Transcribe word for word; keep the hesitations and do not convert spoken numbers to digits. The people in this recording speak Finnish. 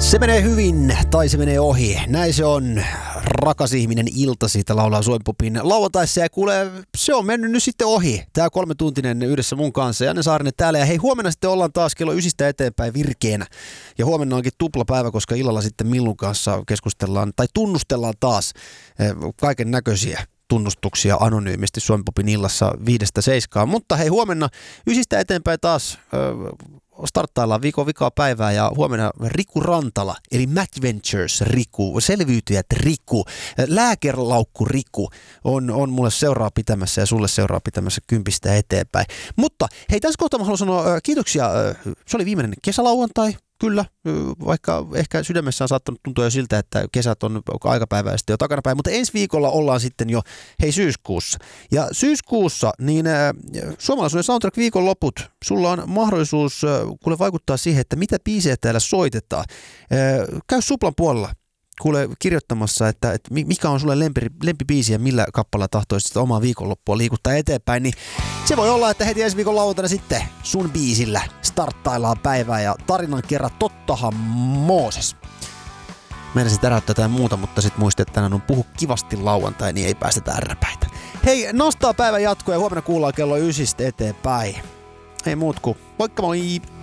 Se menee hyvin tai se menee ohi. Näin se on. Rakas ihminen ilta siitä laulaa Suomi-popin lauantaissa ja kuulee, se on mennyt nyt sitten ohi. Tää kolmetuntinen yhdessä mun kanssa. Janne Saarinen täällä ja hei, huomenna sitten ollaan taas kello ysistä eteenpäin virkeänä. Ja huomenna onkin tuplapäivä, koska illalla sitten Millun kanssa keskustellaan tai tunnustellaan taas kaiken näköisiä tunnustuksia anonyymisti Suomi-popin illassa viidestä seiskaan. Mutta hei, huomenna ysistä eteenpäin taas starttaillaan viikon vikaa päivää ja huomenna Riku Rantala, eli Madventures Riku, selviytyjät Riku, lääkerlaukku Riku on, on mulle seuraa pitämässä ja sulle seuraa pitämässä kympistä eteenpäin. Mutta hei, tässä kohtaa mä haluan sanoa kiitoksia, se oli viimeinen kesälauantai. Kyllä, vaikka ehkä sydämessä on saattanut tuntua jo siltä, että kesät on aikapäiväisesti jo takanapäin, mutta ensi viikolla ollaan sitten jo, hei, syyskuussa. Ja syyskuussa, niin äh, suomalaisuuden soundtrack viikonloput, sulla on mahdollisuus äh, kuule vaikuttaa siihen, että mitä biisejä täällä soitetaan. Äh, käy Suplan puolella. Kuule kirjoittamassa, että, että mikä on sulle lempi, lempibiisi ja millä kappaleella tahtoisit sitä omaa viikonloppua liikuttaa eteenpäin, niin se voi olla, että heti ensi viikon lauantaina sitten sun biisillä starttaillaan päivää ja tarinan kerran tottahan Mooses. Meinasin täräyttää jotain muuta, mutta sit muistin, että tänään on puhu kivasti lauantai, niin ei päästetä ärräpäitä. Hei, nostaa päivän jatkoa ja huomenna kuullaan kello ysistä eteenpäin. Hei muut kuin, moikka moi!